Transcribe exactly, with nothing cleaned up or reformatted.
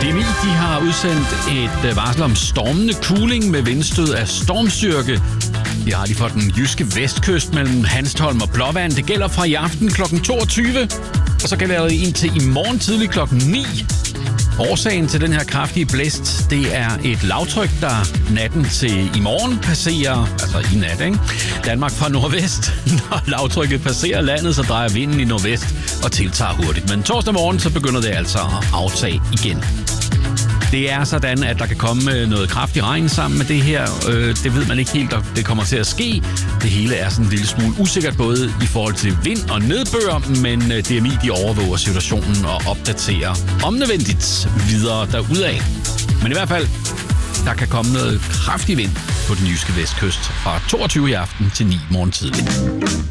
D M I de har udsendt et varsel om stormende kuling med vindstød af stormstyrke. Det har de for den jyske vestkyst mellem Hanstholm og Blåvand. Det gælder fra i aften klokken toogtyve, og så kan det være indtil i morgen tidlig klokken ni. Årsagen til den her kraftige blæst, det er et lavtryk, der natten til i morgen passerer, altså i nat, ikke? Danmark fra nordvest. Når lavtrykket passerer landet, så drejer vinden i nordvest og tiltager hurtigt. Men torsdag morgen, så begynder det altså at aftage igen. Det er sådan, at der kan komme noget kraftig regn sammen med det her. Det ved man ikke helt, om det kommer til at ske. Det hele er sådan en lille smule usikkert, både i forhold til vind og nedbør, men D M I de overvåger situationen og opdaterer om nødvendigt videre derudad. Men i hvert fald, der kan komme noget kraftig vind på den jyske vestkyst fra toogtyve i aften til ni morgen tidlig.